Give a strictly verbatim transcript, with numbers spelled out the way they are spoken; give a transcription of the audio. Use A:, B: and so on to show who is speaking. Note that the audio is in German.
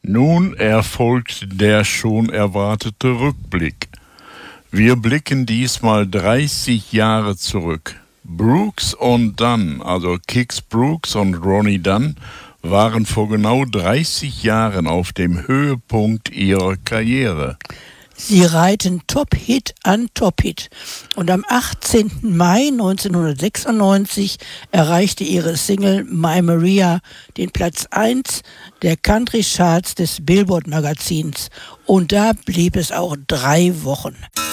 A: Nun erfolgt der schon erwartete Rückblick. Wir blicken diesmal dreißig Jahre zurück. Brooks und Dunn, also Kix Brooks und Ronnie Dunn, waren vor genau dreißig Jahren auf dem Höhepunkt ihrer Karriere.
B: Sie reihten Top-Hit an Top-Hit und am achtzehnten Mai neunzehnhundertsechsundneunzig erreichte ihre Single My Maria den Platz eins der Country-Charts des Billboard-Magazins und da blieb es auch drei Wochen.